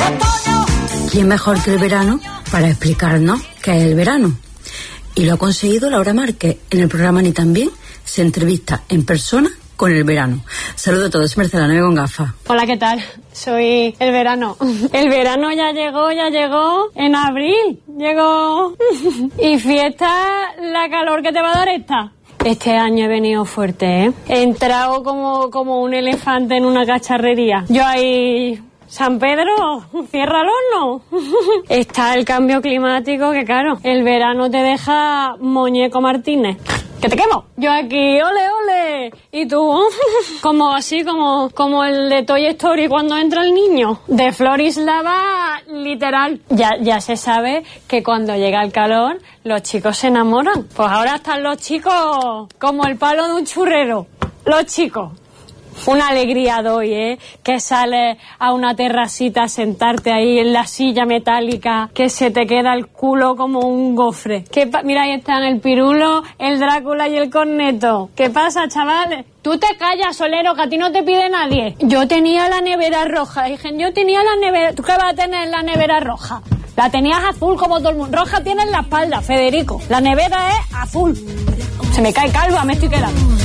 ¿Quién mejor que el verano para explicarnos qué es el verano? Y lo ha conseguido Laura Márquez. En el programa Ni Tan Bien se entrevista en persona con el verano. Saludos a todos, Mercedes, la 9 con gafas. Hola, ¿qué tal? Soy el verano. El verano ya llegó en abril. Llegó. Y fiesta, la calor que te va a dar esta. Este año he venido fuerte, ¿eh? He entrado como un elefante en una cacharrería. Yo ahí... San Pedro, cierra el horno. Está el cambio climático que, claro, el verano te deja muñeco Martínez. ¡Que te quemo! Yo aquí, ole, ole. Y tú, como así, como el de Toy Story cuando entra el niño. De Florislava, literal. Ya se sabe que cuando llega el calor, los chicos se enamoran. Pues ahora están los chicos como el palo de un churrero. Los chicos. Una alegría doy, ¿eh? Que sales a una terracita a sentarte ahí en la silla metálica, que se te queda el culo como un gofre. Mira, ahí están el Pirulo, el Drácula y el Corneto. ¿Qué pasa, chavales? Tú te callas, Solero, que a ti no te pide nadie. Yo tenía la nevera roja, dije, yo tenía la nevera... ¿Tú qué vas a tener la nevera roja? La tenías azul como todo el mundo. Roja tienes la espalda, Federico. La nevera es azul. Se me cae calva, me estoy quedando.